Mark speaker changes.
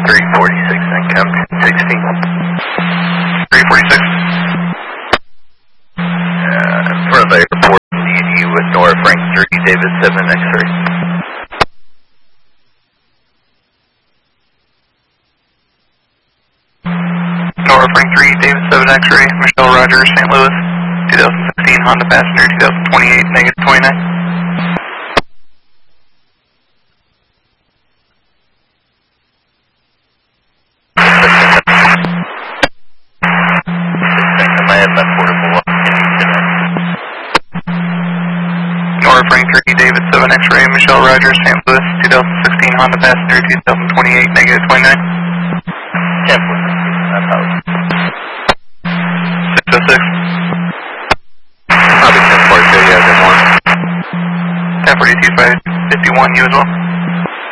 Speaker 1: 346, income 16.
Speaker 2: 346.
Speaker 1: In front of the airport, DD with Nora Frank 3, David 7, X-ray.
Speaker 2: Nora Frank 3, David 7 X-ray, Michelle Rogers, St. Louis, 2016 Honda Passenger, 2028, negative 29. Nora Frank 3, David 7 X-ray, Michelle Rogers, St. Louis, 2016 Honda Passenger, 2028, negative 29. 606.
Speaker 1: Probably 10-4, yeah,
Speaker 2: 1042 551, you as well.